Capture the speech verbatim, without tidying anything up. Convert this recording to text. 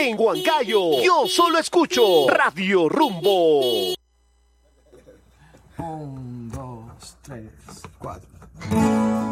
en Huancayo. Yo solo escucho Radio Rumbo. Un, dos, tres, cuatro.